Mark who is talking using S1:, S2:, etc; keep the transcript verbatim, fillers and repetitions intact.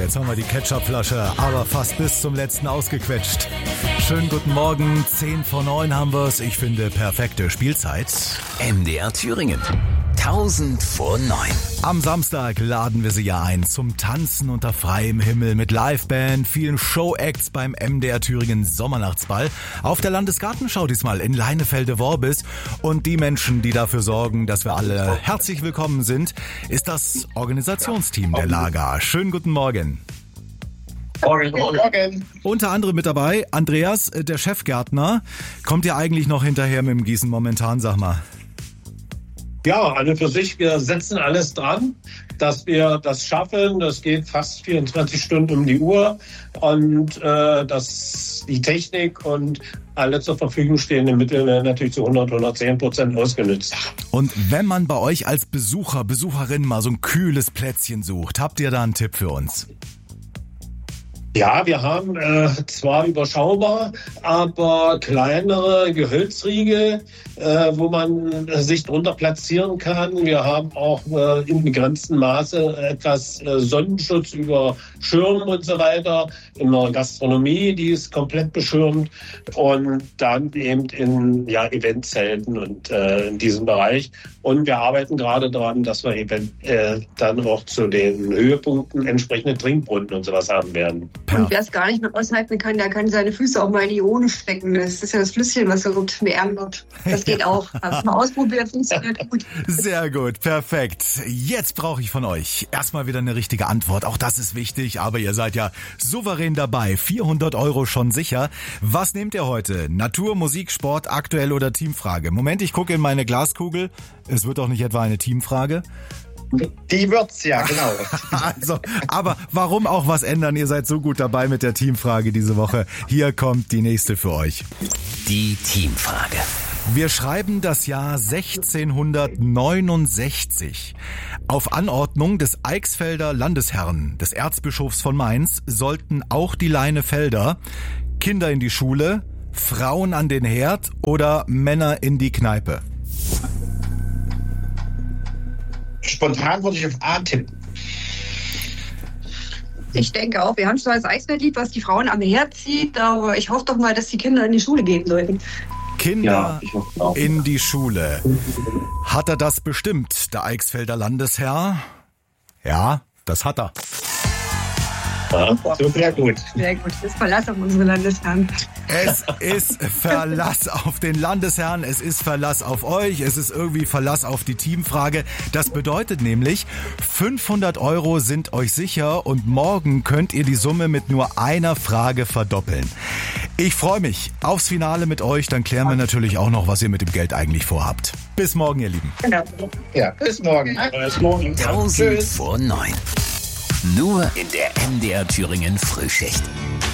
S1: jetzt haben wir die Ketchupflasche aber fast bis zum letzten ausgequetscht. Schönen guten Morgen, zehn vor neun haben wir's. Ich finde, perfekte Spielzeit.
S2: M D R Thüringen. tausend vor neun.
S1: Am Samstag laden wir Sie ja ein zum Tanzen unter freiem Himmel mit Liveband, vielen Show-Acts beim M D R Thüringen Sommernachtsball, auf der Landesgartenschau diesmal in Leinefelde-Worbis. Und die Menschen, die dafür sorgen, dass wir alle herzlich willkommen sind, ist das Organisationsteam der Lager. Schönen guten Morgen.
S3: Morgen, morgen.
S1: Unter anderem mit dabei Andreas, der Chefgärtner. Kommt ihr eigentlich noch hinterher mit dem Gießen momentan, sag mal?
S3: Ja, an und für sich, wir setzen alles dran, dass wir das schaffen. Das geht fast vierundzwanzig Stunden um die Uhr und äh, dass die Technik und alle zur Verfügung stehenden Mittel werden natürlich zu hundert, hundertzehn Prozent ausgenutzt.
S1: Und wenn man bei euch als Besucher, Besucherin mal so ein kühles Plätzchen sucht, habt ihr da einen Tipp für uns?
S3: Ja, wir haben äh, zwar überschaubar, aber kleinere Gehölzriegel, äh, wo man äh, sich drunter platzieren kann. Wir haben auch äh, in begrenztem Maße etwas äh, Sonnenschutz über Schirm und so weiter. In der Gastronomie, die ist komplett beschirmt. Und dann eben in ja, Eventzelten und äh, in diesem Bereich. Und wir arbeiten gerade daran, dass wir eben äh, dann auch zu den Höhepunkten entsprechende Trinkbrunnen und sowas haben werden.
S4: Und wer es gar nicht mehr aushalten kann, der kann seine Füße auch mal in die Ione stecken. Das ist ja das Flüsschen, was so gut wärmen wird. Das geht auch. Hab's mal ausprobiert, funktioniert gut.
S1: Sehr gut, perfekt. Jetzt brauche ich von euch erstmal wieder eine richtige Antwort. Auch das ist wichtig, aber ihr seid ja souverän dabei. vierhundert Euro schon sicher. Was nehmt ihr heute? Natur, Musik, Sport, aktuell oder Teamfrage? Moment, ich gucke in meine Glaskugel. Es wird doch nicht etwa eine Teamfrage?
S5: Die wird's ja, genau.
S1: Also, aber warum auch was ändern? Ihr seid so gut dabei mit der Teamfrage diese Woche. Hier kommt die nächste für euch.
S2: Die Teamfrage.
S1: Wir schreiben das Jahr sechzehnhundertneunundsechzig. Auf Anordnung des Eichsfelder Landesherrn, des Erzbischofs von Mainz, sollten auch die Leinefelder Kinder in die Schule, Frauen an den Herd oder Männer in die Kneipe.
S5: Spontan würde ich auf A tippen.
S4: Ich denke auch, wir haben zwar das Eisfeldlied, was die Frauen am Herd zieht, aber ich hoffe doch mal, dass die Kinder in die Schule gehen sollten.
S1: Kinder
S3: ja,
S1: in die Schule. Hat er das bestimmt, der Eichsfelder Landesherr? Ja, das hat er.
S5: Ja, so sehr gut.
S4: Sehr gut, das ist Verlass auf unsere Landesherren.
S1: Es ist Verlass auf den Landesherrn, es ist Verlass auf euch, es ist irgendwie Verlass auf die Teamfrage. Das bedeutet nämlich, fünfhundert Euro sind euch sicher und morgen könnt ihr die Summe mit nur einer Frage verdoppeln. Ich freue mich aufs Finale mit euch, dann klären wir natürlich auch noch, was ihr mit dem Geld eigentlich vorhabt. Bis morgen, ihr Lieben.
S4: Genau.
S5: Ja, bis morgen.
S3: Bis morgen.
S2: tausend vor neun. Nur in der M D R Thüringen Frühschicht.